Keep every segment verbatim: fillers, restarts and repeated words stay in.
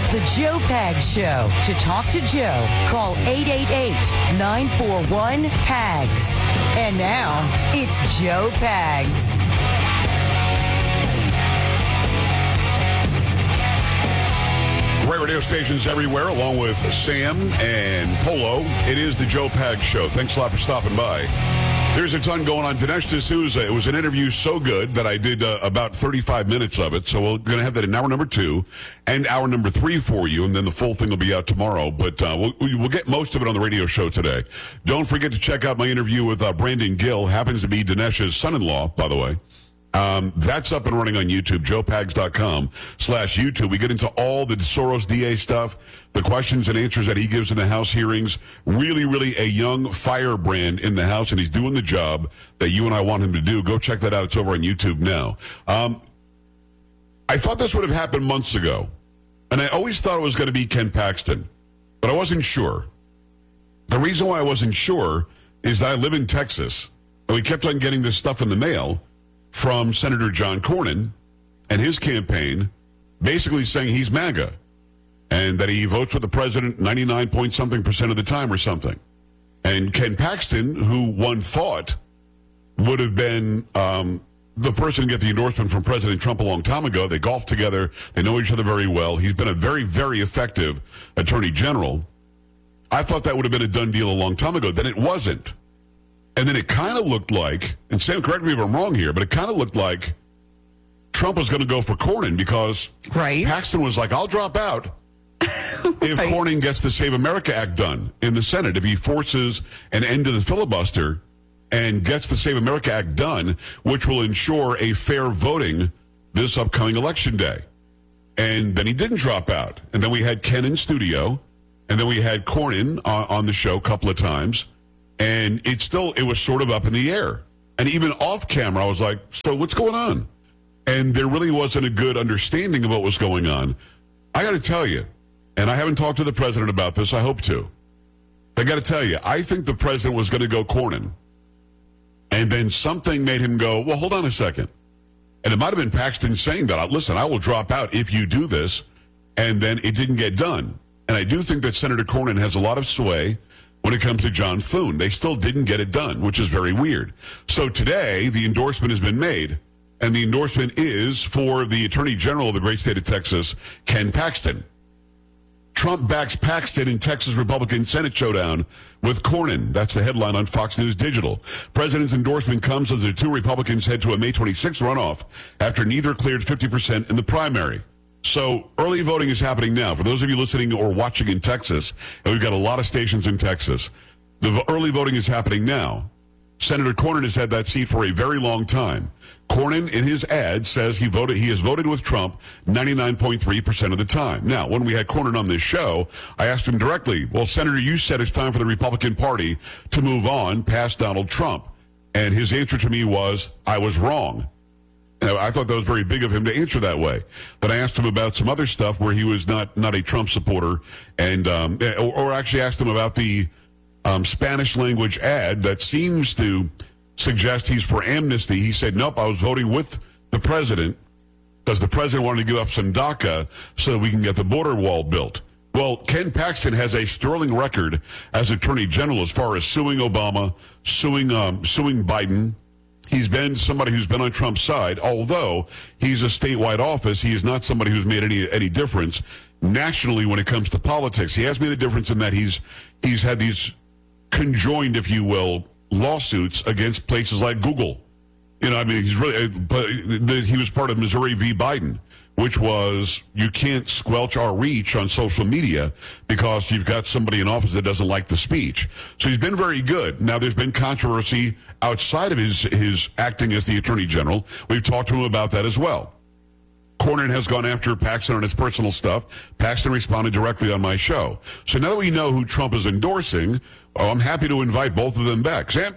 the Joe Pags Show. To talk to Joe, call eight eight eight, nine four one, P A G S. And now, it's Joe Pags. Great radio stations everywhere, along with Sam and Polo. It is the Joe Pags Show. Thanks a lot for stopping by. There's a ton going on. Dinesh D'Souza, it was an interview so good that I did uh, about thirty-five minutes of it. So we're going to have that in hour number two and hour number three for you, and then the full thing will be out tomorrow. But uh, we'll, we'll get most of it on the radio show today. Don't forget to check out my interview with uh, Brandon Gill. Happens to be Dinesh's son-in-law, by the way. Um, that's up and running on YouTube, joe pags dot com slash YouTube. We get into all the Soros D A stuff, the questions and answers that he gives in the House hearings. Really, really a young firebrand in the House, and he's doing the job that you and I want him to do. Go check that out. It's over on YouTube now. Um, I thought this would have happened months ago, and I always thought it was going to be Ken Paxton, but I wasn't sure. The reason why I wasn't sure is that I live in Texas, and we kept on getting this stuff in the mail from Senator John Cornyn and his campaign, basically saying he's MAGA and that he votes with the president ninety-nine point something percent of the time or something. And Ken Paxton, who one thought would have been um, the person to get the endorsement from President Trump a long time ago. They golfed together. They know each other very well. He's been a very, very effective attorney general. I thought that would have been a done deal a long time ago. Then it wasn't. And then it kind of looked like, and Sam, correct me if I'm wrong here, but it kind of looked like Trump was going to go for Cornyn because right. Paxton was like, I'll drop out if right. Cornyn gets the Save America Act done in the Senate. If he forces an end to the filibuster and gets the Save America Act done, which will ensure a fair voting this upcoming election day. And then he didn't drop out. And then we had Ken in studio, and then we had Cornyn on, on the show a couple of times. And it still, it was sort of up in the air. And even off camera, I was like, so what's going on? And there really wasn't a good understanding of what was going on. I got to tell you, and I haven't talked to the president about this, I hope to. I got to tell you, I think the president was going to go Cornyn. And then something made him go, well, hold on a second. And it might have been Paxton saying that, listen, I will drop out if you do this. And then it didn't get done. And I do think that Senator Cornyn has a lot of sway when it comes to John Thune. They still didn't get it done, which is very weird. So today, the endorsement has been made, and the endorsement is for the Attorney General of the great state of Texas, Ken Paxton. Trump backs Paxton in Texas Republican Senate showdown with Cornyn. That's the headline on Fox News Digital. President's endorsement comes as the two Republicans head to a May twenty-sixth runoff after neither cleared fifty percent in the primary. So early voting is happening now. For those of you listening or watching in Texas, and we've got a lot of stations in Texas, the early voting is happening now. Senator Cornyn has had that seat for a very long time. Cornyn, in his ad, says he voted. He has voted with Trump ninety-nine point three percent of the time. Now, when we had Cornyn on this show, I asked him directly, well, Senator, you said it's time for the Republican Party to move on past Donald Trump. And his answer to me was, I was wrong. And I thought that was very big of him to answer that way. Then I asked him about some other stuff where he was not, not a Trump supporter, and um, or, or actually asked him about the um, Spanish language ad that seems to suggest he's for amnesty. He said, nope, I was voting with the president because the president wanted to give up some DACA so that we can get the border wall built. Well, Ken Paxton has a sterling record as Attorney General as far as suing Obama, suing um, suing Biden. He's been somebody who's been on Trump's side, although he's a statewide office. He is not somebody who's made any any difference nationally when it comes to politics. He has made a difference in that he's he's had these conjoined, if you will, lawsuits against places like Google. You know, I mean, he's really, but he was part of Missouri v. Biden, which was you can't squelch our reach on social media because you've got somebody in office that doesn't like the speech. So he's been very good. Now, there's been controversy outside of his, his acting as the Attorney General. We've talked to him about that as well. Cornyn has gone after Paxton on his personal stuff. Paxton responded directly on my show. So now that we know who Trump is endorsing, oh, I'm happy to invite both of them back. Sam,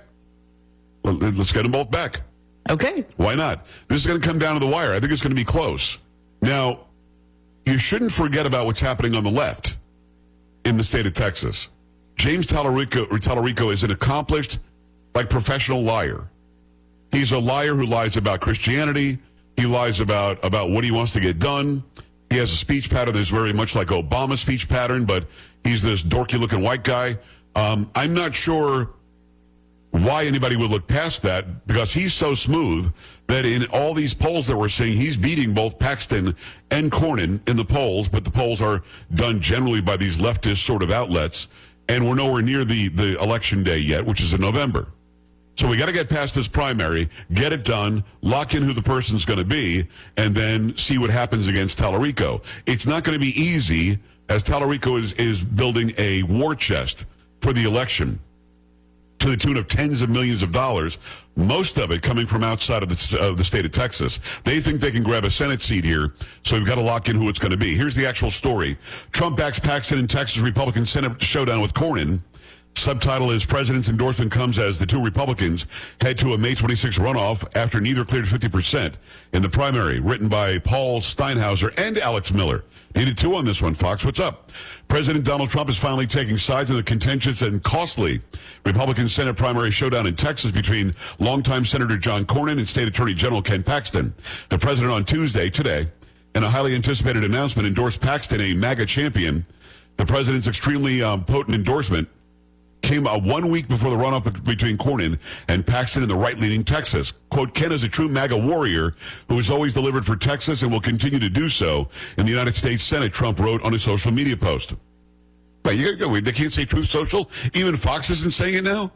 let's get them both back. Okay. Why not? This is going to come down to the wire. I think it's going to be close. Now, you shouldn't forget about what's happening on the left in the state of Texas. James Tallarico, Tallarico is an accomplished, like, professional liar. He's a liar who lies about Christianity. He lies about, about what he wants to get done. He has a speech pattern that's very much like Obama's speech pattern, but he's this dorky-looking white guy. Um, I'm not sure why anybody would look past that, because he's so smooth that in all these polls that we're seeing, he's beating both Paxton and Cornyn in the polls, but the polls are done generally by these leftist sort of outlets, and we're nowhere near the, the election day yet, which is in November. So we got to get past this primary, get it done, lock in who the person's going to be, and then see what happens against Tallarico. It's not going to be easy, as Tallarico is, is building a war chest for the election to the tune of tens of millions of dollars, most of it coming from outside of the, of the state of Texas. They think they can grab a Senate seat here, so we've got to lock in who it's going to be. Here's the actual story. Trump backs Paxton in Texas Republican Senate showdown with Cornyn. Subtitle is President's endorsement comes as the two Republicans head to a May twenty-sixth runoff after neither cleared fifty percent in the primary. Written by Paul Steinhauser and Alex Miller. Needed two on this one, Fox. What's up? President Donald Trump is finally taking sides in the contentious and costly Republican Senate primary showdown in Texas between longtime Senator John Cornyn and State Attorney General Ken Paxton. The president on Tuesday, today, in a highly anticipated announcement, endorsed Paxton a MAGA champion. The president's extremely um, potent endorsement came uh, one week before the runoff between Cornyn and Paxton in the right-leaning Texas. Quote, Ken is a true MAGA warrior who has always delivered for Texas and will continue to do so in the United States Senate, Trump wrote on a social media post. Wait, you gotta go. They can't say Truth Social? Even Fox isn't saying it now?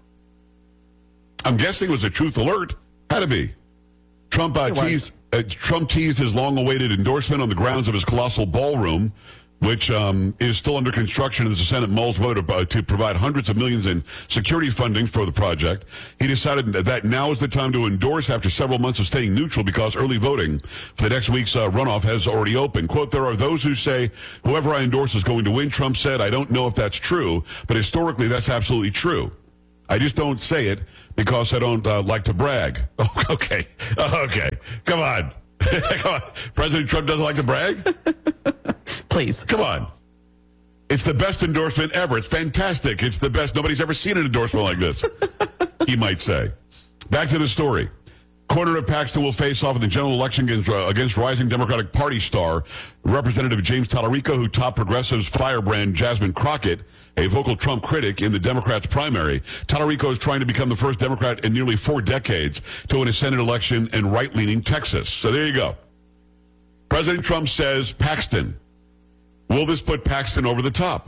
I'm guessing it was a Truth Alert. Had to be. Trump, uh, teased, uh, Trump teased his long-awaited endorsement on the grounds of his colossal ballroom, which um, is still under construction as the Senate mulls whether to, uh, to provide hundreds of millions in security funding for the project. He decided that now is the time to endorse after several months of staying neutral because early voting for the next week's uh, runoff has already opened. Quote, there are those who say whoever I endorse is going to win. Trump said, I don't know if that's true, but historically that's absolutely true. I just don't say it because I don't uh, like to brag. Oh, okay. Okay. Come on. Come on. President Trump doesn't like to brag? Please. Come on. It's the best endorsement ever. It's fantastic. It's the best. Nobody's ever seen an endorsement like this, he might say. Back to the story. Cornyn of Paxton will face off in the general election against, uh, against rising Democratic Party star, Representative James Tallarico, who topped Progressive's firebrand Jasmine Crockett, a vocal Trump critic in the Democrats' primary. Tallarico is trying to become the first Democrat in nearly four decades to win a Senate election in right-leaning Texas. So there you go. President Trump says Paxton. Will this put Paxton over the top?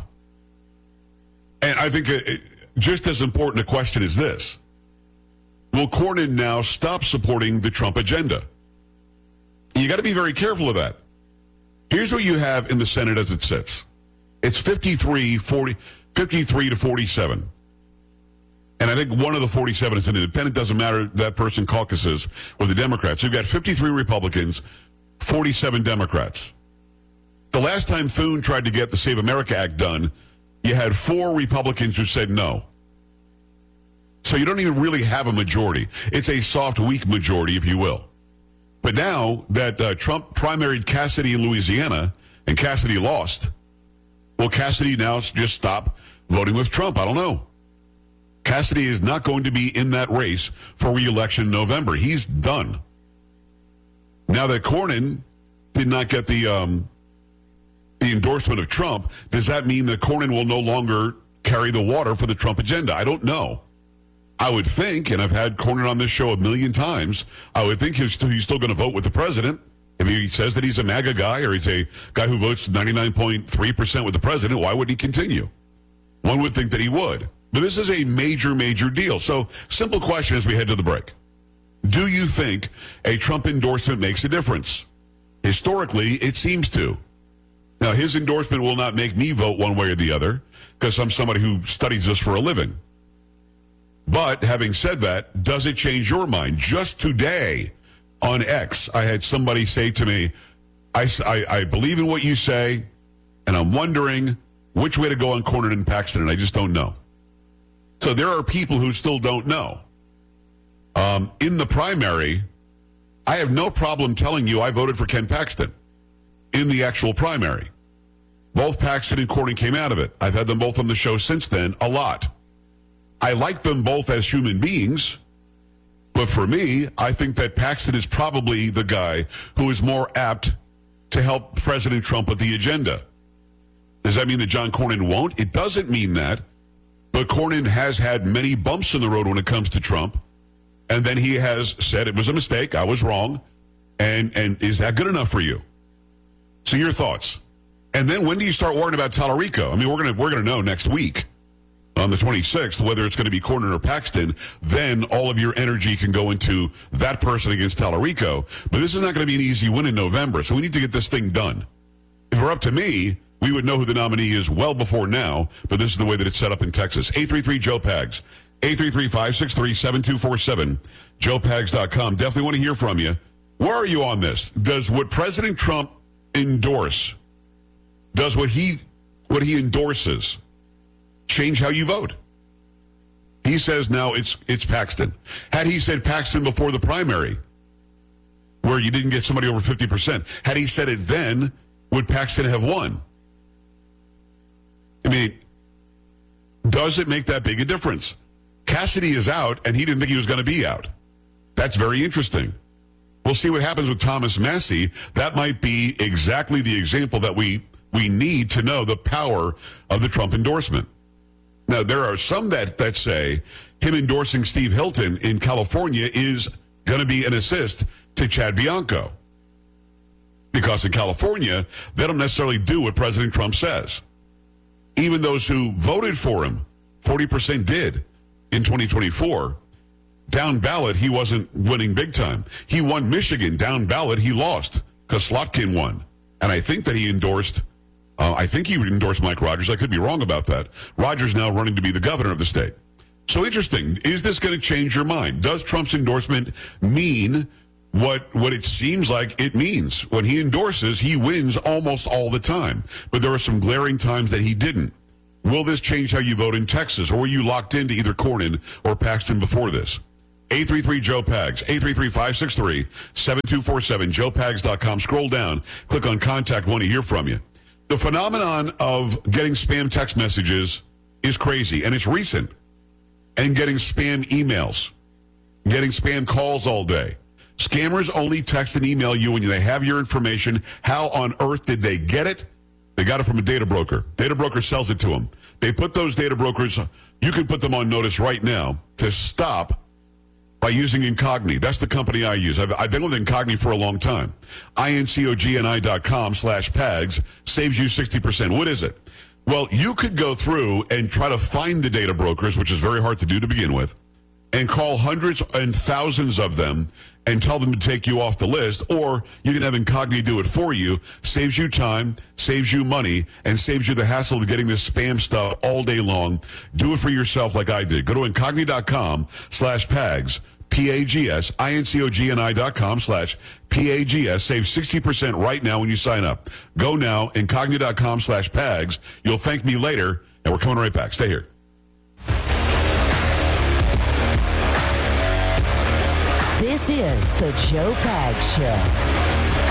And I think it, just as important a question is this. Will Cornyn now stop supporting the Trump agenda? You got to be very careful of that. Here's what you have in the Senate as it sits. It's fifty-three, forty, fifty-three to forty-seven. And I think one of the forty-seven is an independent. Doesn't matter. That person caucuses with the Democrats. So you've got fifty-three Republicans, forty-seven Democrats. The last time Thune tried to get the Save America Act done, you had four Republicans who said no. So you don't even really have a majority. It's a soft, weak majority, if you will. But now that uh, Trump primaried Cassidy in Louisiana and Cassidy lost, will Cassidy now just stop voting with Trump? I don't know. Cassidy is not going to be in that race for re-election in November. He's done. Now that Cornyn did not get the um, the endorsement of Trump, does that mean that Cornyn will no longer carry the water for the Trump agenda? I don't know. I would think, and I've had Cornyn on this show a million times, I would think he's still, he's still going to vote with the president. If he says that he's a MAGA guy or he's a guy who votes ninety-nine point three percent with the president, why would he continue? One would think that he would. But this is a major, major deal. So, simple question as we head to the break. Do you think a Trump endorsement makes a difference? Historically, it seems to. Now, his endorsement will not make me vote one way or the other because I'm somebody who studies this for a living. But having said that, does it change your mind? Just today on X, I had somebody say to me, I, I, I believe in what you say, and I'm wondering which way to go on Cornyn and Paxton, and I just don't know. So there are people who still don't know. Um, in the primary, I have no problem telling you I voted for Ken Paxton in the actual primary. Both Paxton and Cornyn came out of it. I've had them both on the show since then, a lot. I like them both as human beings, but for me, I think that Paxton is probably the guy who is more apt to help President Trump with the agenda. Does that mean that John Cornyn won't? It doesn't mean that. But Cornyn has had many bumps in the road when it comes to Trump. And then he has said it was a mistake. I was wrong. And and is that good enough for you? So your thoughts. And then when do you start worrying about Tallarico? I mean, we're gonna we're gonna know next week on the twenty-sixth whether it's going to be Cornyn or Paxton. Then all of your energy can go into that person against Tallarico. But this is not going to be an easy win in November. So we need to get this thing done. If it were up to me, we would know who the nominee is well before now. But this is the way that it's set up in Texas. eight three three Joe Pags. eight three three, five six three, seven two four seven. joe pags dot com. Definitely want to hear from you. Where are you on this? Does what President Trump endorse, does what he what he endorses change how you vote? He says now it's it's Paxton. Had he said Paxton before the primary, where you didn't get somebody over fifty percent, had he said it then, would Paxton have won? I mean, does it make that big a difference? Cassidy is out, and he didn't think he was going to be out. That's very interesting. We'll see what happens with Thomas Massie. That might be exactly the example that we we need to know the power of the Trump endorsement. Now, there are some that, that say him endorsing Steve Hilton in California is going to be an assist to Chad Bianco. Because in California, they don't necessarily do what President Trump says. Even those who voted for him, forty percent did in twenty twenty-four. Down ballot, he wasn't winning big time. He won Michigan. Down ballot, he lost because Slotkin won. And I think that he endorsed, uh, I think he endorsed Mike Rogers. I could be wrong about that. Rogers now running to be the governor of the state. So interesting. Is this going to change your mind? Does Trump's endorsement mean what what it seems like it means? When he endorses, he wins almost all the time. But there are some glaring times that he didn't. Will this change how you vote in Texas? Or were you locked into either Cornyn or Paxton before this? eight three three Joe Pags, eight three three, five six three, seven two four seven, joe pags dot com. Scroll down, click on contact, want to hear from you. The phenomenon of getting spam text messages is crazy, and it's recent. And getting spam emails, getting spam calls all day. Scammers only text and email you when they have your information. How on earth did they get it? They got it from a data broker. Data broker sells it to them. They put those data brokers, you can put them on notice right now to stop by using Incogni. That's the company I use. I've, I've been with Incogni for a long time. incogni dot com slash pags saves you sixty percent. What is it? Well, you could go through and try to find the data brokers, which is very hard to do to begin with, and call hundreds and thousands of them and tell them to take you off the list, or you can have Incogni do it for you. Saves you time, saves you money, and saves you the hassle of getting this spam stuff all day long. Do it for yourself like I did. Go to incogni dot com slash pags, P A G S, I-N-C-O-G-N-I dot com slash P-A-G-S. Save sixty percent right now when you sign up. Go now, incogni dot com slash pags. You'll thank me later, and we're coming right back. Stay here. This is the Joe Pags Show.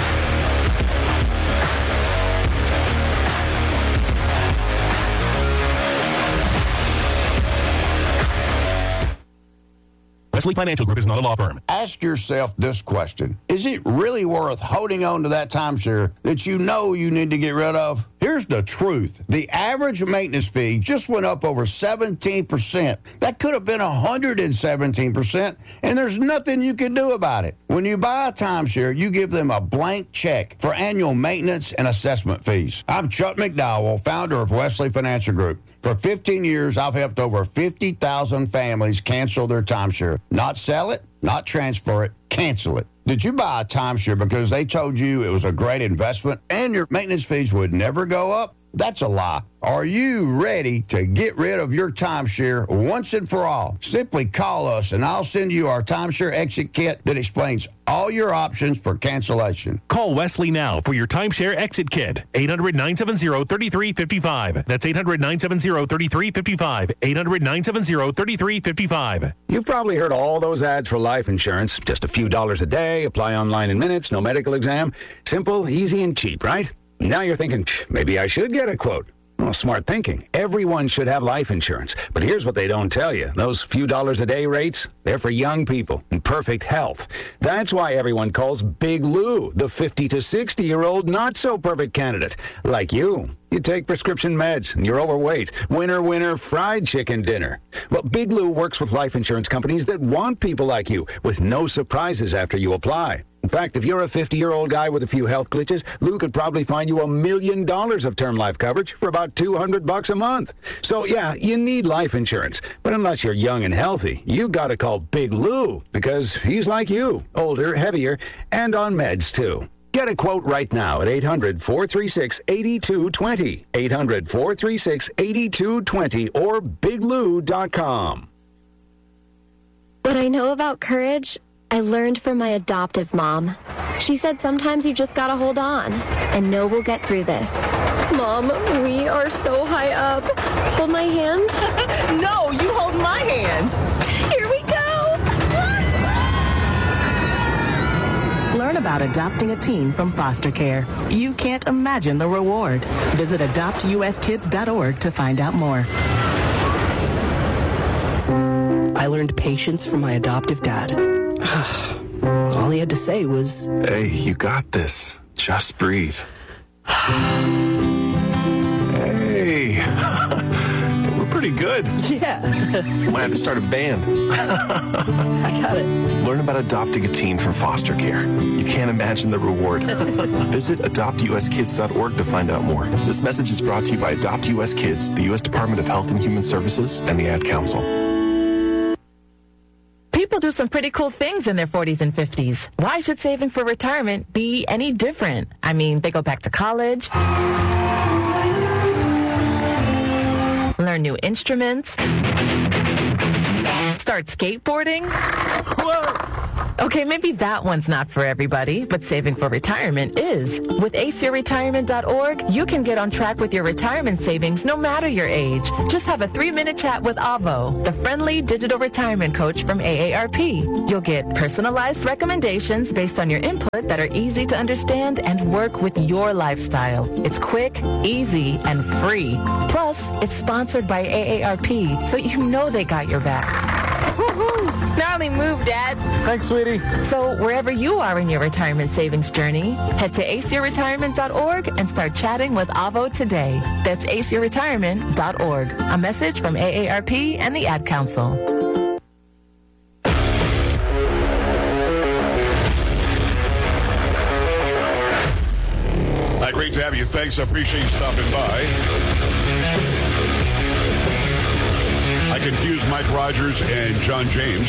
Wesley Financial Group is not a law firm. Ask yourself this question. Is it really worth holding on to that timeshare that you know you need to get rid of? Here's the truth. The average maintenance fee just went up over seventeen percent. That could have been one hundred seventeen percent, and there's nothing you can do about it. When you buy a timeshare, you give them a blank check for annual maintenance and assessment fees. I'm Chuck McDowell, founder of Wesley Financial Group. For fifteen years, I've helped over fifty thousand families cancel their timeshare. Not sell it, not transfer it, cancel it. Did you buy a timeshare because they told you it was a great investment and your maintenance fees would never go up? That's a lie. Are you ready to get rid of your timeshare once and for all? Simply call us and I'll send you our timeshare exit kit that explains all your options for cancellation. Call Wesley now for your timeshare exit kit. eight hundred, nine seven zero, three three five five. That's eight hundred, nine seven zero, three three five five. eight hundred, nine seven zero, three three five five. You've probably heard all those ads for life insurance. Just a few dollars a day, apply online in minutes, no medical exam. Simple, easy, and cheap, right? Now you're thinking, maybe I should get a quote. Well, smart thinking. Everyone should have life insurance. But here's what they don't tell you. Those few dollars a day rates, they're for young people in perfect health. That's why everyone calls Big Lou the fifty to sixty-year-old not-so-perfect candidate. Like you. You take prescription meds, and you're overweight. Winner, winner, fried chicken dinner. Well, Big Lou works with life insurance companies that want people like you, with no surprises after you apply. In fact, if you're a fifty-year-old guy with a few health glitches, Lou could probably find you a million dollars of term life coverage for about two hundred bucks a month. So, yeah, you need life insurance. But unless you're young and healthy, you got to call Big Lou, because he's like you, older, heavier, and on meds, too. Get a quote right now at eight hundred, four three six, eight two two zero, eight hundred, four three six, eight two two zero, or big lou dot com. What I know about courage, I learned from my adoptive mom. She said sometimes you just gotta hold on and know we'll get through this. Mom, we are so high up. Hold my hand. No, you hold my hand. Here we go. Learn about adopting a teen from foster care. You can't imagine the reward. Visit adopt u s kids dot org to find out more. I learned patience from my adoptive dad. All he had to say was, "Hey, you got this. Just breathe." Hey, we're pretty good. yeah. Might have to start a band. I got it. Learn about adopting a teen from foster care. You can't imagine the reward. Visit adopt u s kids dot org to find out more. This message is brought to you by Adopt U S Kids, the U S Department of Health and Human Services, and the Ad Council. People do some pretty cool things in their forties and fifties. Why should saving for retirement be any different? I mean, they go back to college, learn new instruments, start skateboarding. Whoa. Okay, maybe that one's not for everybody, but saving for retirement is. With ace your retirement dot org, you can get on track with your retirement savings no matter your age. Just have a three-minute chat with Avo, the friendly digital retirement coach from A A R P. You'll get personalized recommendations based on your input that are easy to understand and work with your lifestyle. It's quick, easy, and free. Plus, it's sponsored by A A R P, so you know they got your back. Woohoo! Gnarly move, Dad. Thanks, sweetie. So wherever you are in your retirement savings journey, head to ace your retirement dot org and start chatting with Avo today. That's ace your retirement dot org. A message from A A R P and the Ad Council. Hi, great to have you. Thanks. I appreciate you stopping by. I confused Mike Rogers and John James.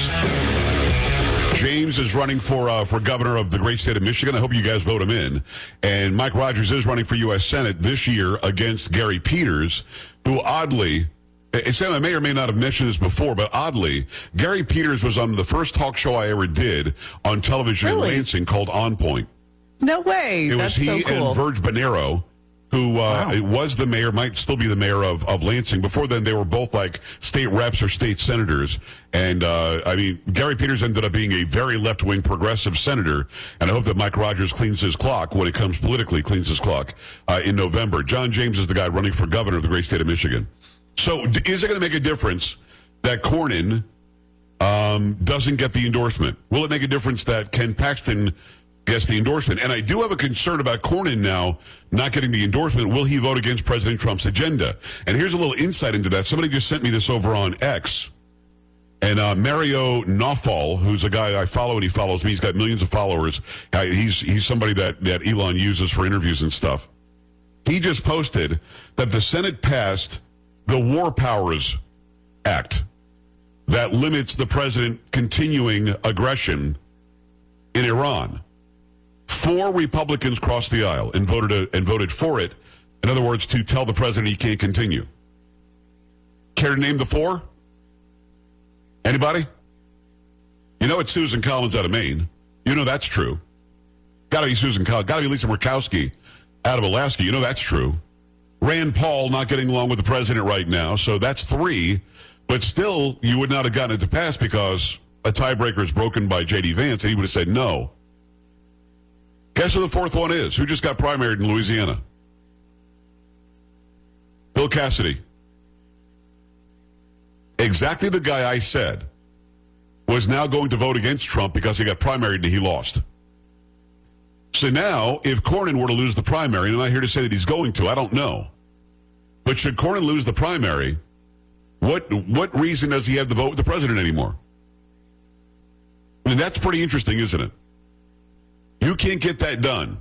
James is running for uh, for governor of the great state of Michigan. I hope you guys vote him in. And Mike Rogers is running for U S Senate this year against Gary Peters, who oddly, Sam, I may or may not have mentioned this before, but oddly, Gary Peters was on the first talk show I ever did on television Really? in Lansing called On Point. No way. It That's was he so cool. and Verge Bonero, who uh, Wow. was the mayor, might still be the mayor of, of Lansing. Before then, they were both like state reps or state senators. And, uh, I mean, Gary Peters ended up being a very left-wing progressive senator. And I hope that Mike Rogers cleans his clock when it comes politically, cleans his clock uh, in November. John James is the guy running for governor of the great state of Michigan. So d- is it going to make a difference that Cornyn um, doesn't get the endorsement? Will it make a difference that Ken Paxton gets the endorsement? And I do have a concern about Cornyn now not getting the endorsement. Will he vote against President Trump's agenda? And here's a little insight into that. Somebody just sent me this over on X. And uh, Mario Nawfal, who's a guy I follow and he follows me. He's got millions of followers. Uh, he's he's somebody that, that Elon uses for interviews and stuff. He just posted that the Senate passed the War Powers Act that limits the president continuing aggression in Iran. Four Republicans crossed the aisle and voted a, and voted for it. In other words, to tell the president he can't continue. Care to name the four? Anybody? You know it's Susan Collins out of Maine. You know that's true. Got to be Susan Collins. Got to be Lisa Murkowski out of Alaska. You know that's true. Rand Paul not getting along with the president right now. So that's three. But still, you would not have gotten it to pass because a tiebreaker is broken by J D. Vance, and he would have said no. Guess who the fourth one is? Who just got primaried in Louisiana? Bill Cassidy. Exactly the guy I said was now going to vote against Trump because he got primaried and he lost. So now, if Cornyn were to lose the primary, and I'm not here to say that he's going to, I don't know. But should Cornyn lose the primary, what what reason does he have to vote with the president anymore? I mean, that's pretty interesting, isn't it? You can't get that done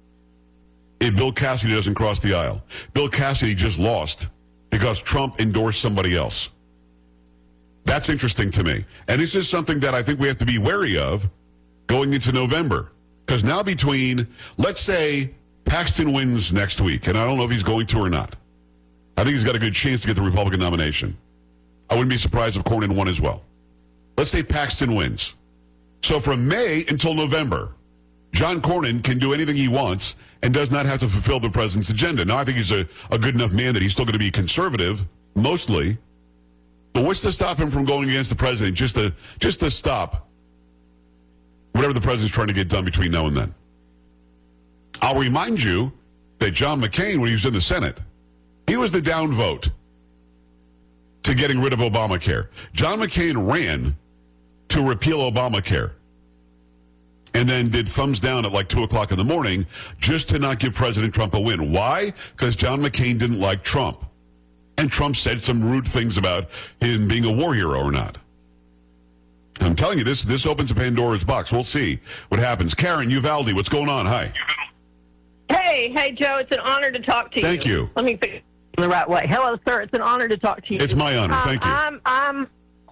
if Bill Cassidy doesn't cross the aisle. Bill Cassidy just lost because Trump endorsed somebody else. That's interesting to me. And this is something that I think we have to be wary of going into November. Because now between, let's say, Paxton wins next week, and I don't know if he's going to or not. I think he's got a good chance to get the Republican nomination. I wouldn't be surprised if Cornyn won as well. Let's say Paxton wins. So from May until November, John Cornyn can do anything he wants and does not have to fulfill the president's agenda. Now, I think he's a, a good enough man that he's still going to be conservative, mostly. But what's to stop him from going against the president just to, just to stop whatever the president's trying to get done between now and then? I'll remind you that John McCain, when he was in the Senate, he was the down vote to getting rid of Obamacare. John McCain ran to repeal Obamacare and then did thumbs down at like two o'clock in the morning just to not give President Trump a win. Why? Because John McCain didn't like Trump. And Trump said some rude things about him being a war hero or not. I'm telling you, this this opens a Pandora's box. We'll see what happens. Karen, Uvalde, what's going on? Hi. Hey, hey, Joe. It's an honor to talk to you. Thank you. Let me figure it the right way. Hello, sir. It's an honor to talk to you. It's my honor. Um, Thank you. I'm, I'm,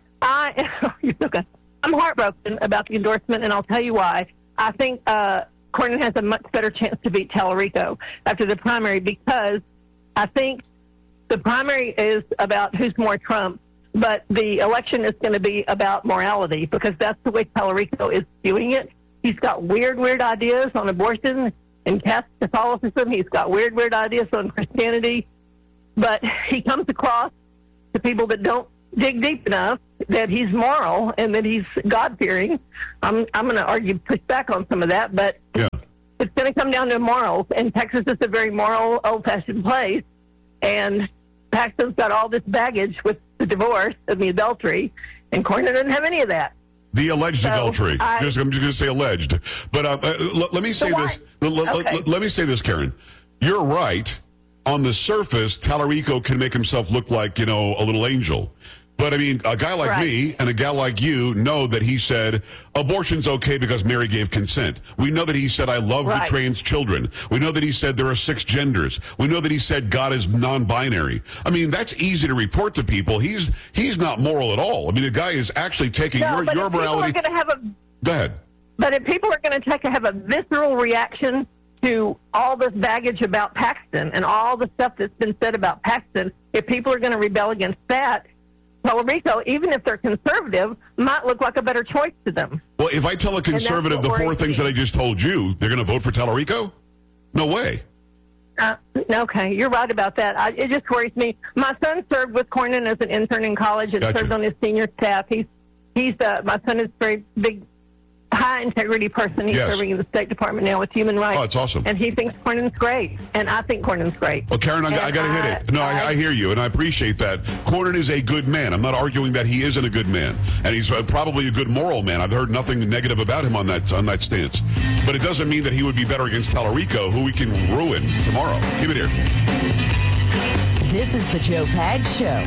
I, okay. I'm heartbroken about the endorsement, and I'll tell you why. I think uh, Cornyn has a much better chance to beat Tallarico after the primary because I think the primary is about who's more Trump, but the election is going to be about morality because that's the way Tallarico is viewing it. He's got weird, weird ideas on abortion and Catholicism. He's got weird, weird ideas on Christianity. But he comes across to people that don't dig deep enough that he's moral and that he's God-fearing. I'm I'm going to argue, push back on some of that, but yeah. It's going to come down to morals. And Texas is a very moral, old-fashioned place. And Paxton's got all this baggage with the divorce and the adultery, and Cornyn doesn't have any of that. The alleged so adultery. I, just, I'm just going to say alleged. But uh, uh, l- let me say so this. L- l- okay. l- let me say this, Karen. You're right. On the surface, Tallarico can make himself look like, you know, a little angel. But, I mean, a guy like right. me and a guy like you know that he said abortion's okay because Mary gave consent. We know that he said, I love right. the trans children. We know that he said there are six genders. We know that he said God is non-binary. I mean, that's easy to report to people. He's he's not moral at all. I mean, the guy is actually taking no, your, but your if morality. People are gonna have a, Go ahead. But if people are going to take have a visceral reaction to all this baggage about Paxton and all the stuff that's been said about Paxton, if people are going to rebel against that, Tallarico, even if they're conservative, might look like a better choice to them. Well, if I tell a conservative the four things that I just told you, they're going to vote for Tallarico? No way. Uh, okay, you're right about that. I, it just worries me. My son served with Cornyn as an intern in college and Gotcha. served on his senior staff. He's he's uh, my son is a very big, high integrity person. He's Yes. serving in the State Department now with human rights. Oh, that's awesome. And he thinks Cornyn's great, and I think Cornyn's great. Well, Karen, I, I got to hit it. No, I, I hear you, and I appreciate that. Cornyn is a good man. I'm not arguing that he isn't a good man, and he's uh, probably a good moral man. I've heard nothing negative about him on that on that stance. But it doesn't mean that he would be better against Tallarico, who we can ruin tomorrow. Keep it here. This is the Joe Pags Show.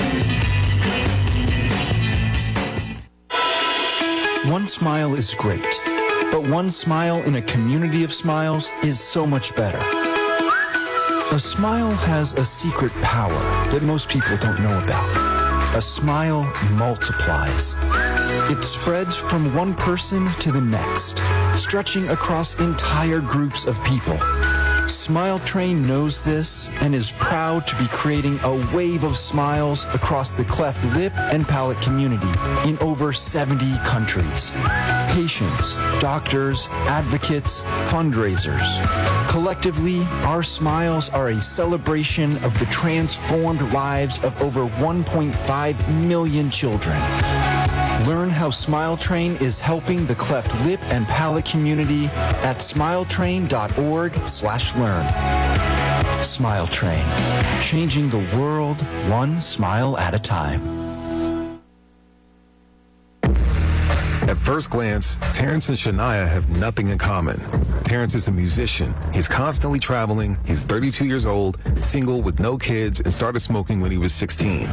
One smile is great, but one smile in a community of smiles is so much better. A smile has a secret power that most people don't know about. A smile multiplies. It spreads from one person to the next, stretching across entire groups of people. Smile Train knows this and is proud to be creating a wave of smiles across the cleft lip and palate community in over seventy countries. Patients, doctors, advocates, fundraisers. Collectively, our smiles are a celebration of the transformed lives of over one point five million children. Learn how Smile Train is helping the cleft lip and palate community at smiletrain dot org slash learn. Smile Train, changing the world one smile at a time. At first glance, Terrence and Shania have nothing in common. Terrence is a musician. He's constantly traveling. He's thirty-two years old, single with no kids, and started smoking when he was sixteen.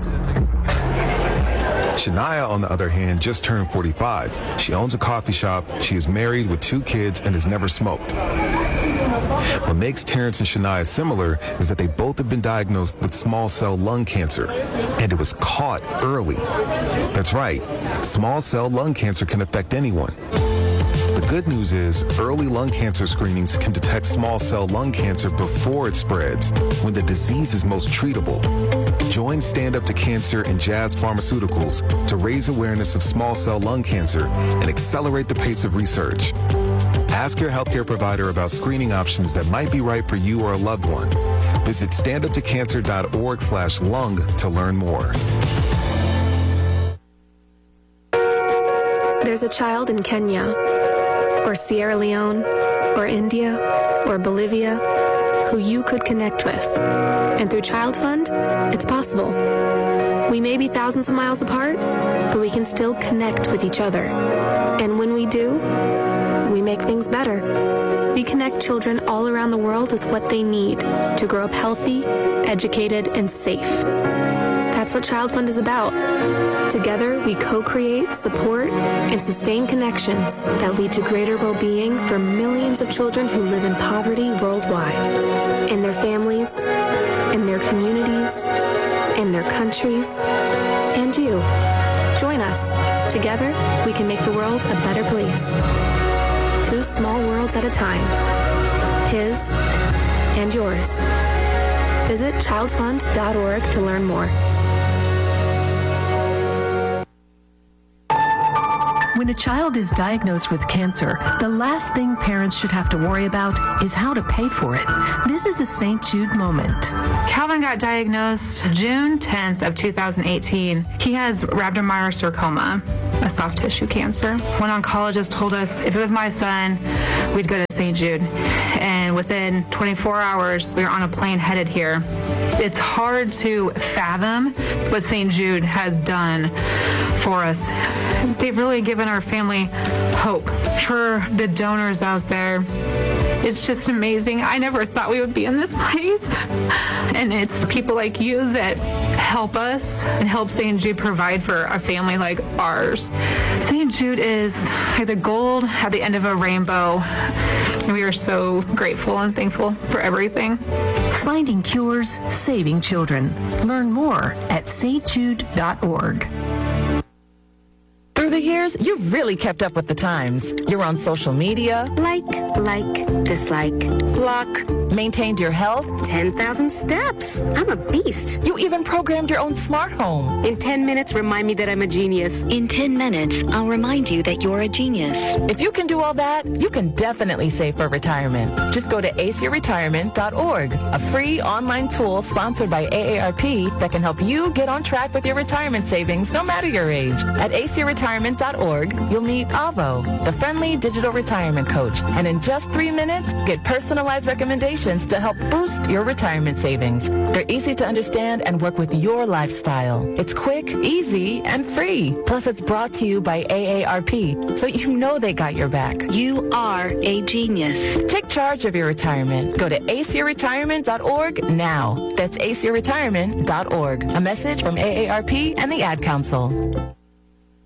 Shania, on the other hand, just turned forty-five. She owns a coffee shop. She is married with two kids and has never smoked. What makes Terrence and Shania similar is that they both have been diagnosed with small cell lung cancer, and it was caught early. That's right, small cell lung cancer can affect anyone. The good news is early lung cancer screenings can detect small cell lung cancer before it spreads, when the disease is most treatable. Join Stand Up to Cancer and Jazz Pharmaceuticals to raise awareness of small cell lung cancer and accelerate the pace of research. Ask your healthcare provider about screening options that might be right for you or a loved one. Visit standuptocancer.org slash lung to learn more. There's a child in Kenya, or Sierra Leone, or India, or Bolivia, who you could connect with. And through Child Fund, it's possible. We may be thousands of miles apart, but we can still connect with each other. And when we do, we make things better. We connect children all around the world with what they need to grow up healthy, educated, and safe. That's what Child Fund is about. Together, we co-create, support, and sustain connections that lead to greater well-being for millions of children who live in poverty worldwide, in their families, in their communities, in their countries, and you. Join us. Together, we can make the world a better place. Two small worlds at a time. His and yours. Visit child fund dot org to learn more. When a child is diagnosed with cancer, the last thing parents should have to worry about is how to pay for it. This is a Saint Jude moment. Calvin got diagnosed June tenth of two thousand eighteen. He has rhabdomyosarcoma, a soft tissue cancer. One oncologist told us if it was my son, we'd go to Saint Jude. And within twenty-four hours, we were on a plane headed here. It's hard to fathom what Saint Jude has done for us. They've really given our family hope. For the donors out there, it's just amazing. I never thought we would be in this place. And it's people like you that help us and help Saint Jude provide for a family like ours. Saint Jude is like the gold at the end of a rainbow. And we are so grateful and thankful for everything. Finding cures, saving children. Learn more at saint jude dot org. Through the years, you've really kept up with the times. You're on social media. Like, like, dislike, block. Maintained your health. ten thousand steps. I'm a beast. You even programmed your own smart home. In ten minutes, remind me that I'm a genius. In ten minutes, I'll remind you that you're a genius. If you can do all that, you can definitely save for retirement. Just go to a c retirement dot org, a free online tool sponsored by A A R P that can help you get on track with your retirement savings no matter your age. At a c retirement dot org, you'll meet Avo, the friendly digital retirement coach, and in just three minutes, get personalized recommendations to help boost your retirement savings. They're easy to understand and work with your lifestyle. It's quick, easy, and free. Plus, it's brought to you by A A R P, so you know they got your back. You are a genius. Take charge of your retirement. Go to a c retirement dot org now. That's a c retirement dot org. A message from A A R P and the Ad Council.